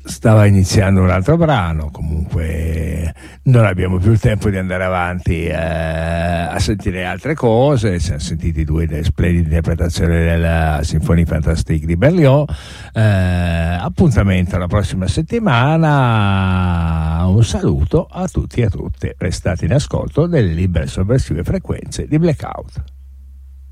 stava iniziando un altro brano, comunque non abbiamo più il tempo di andare avanti a sentire altre cose. Siamo sentiti due splendide interpretazioni della Symphonie Fantastique di Berlioz. Appuntamento alla prossima settimana, un saluto a tutti e a tutte, restate in ascolto delle libere sovversive frequenze di Blackout.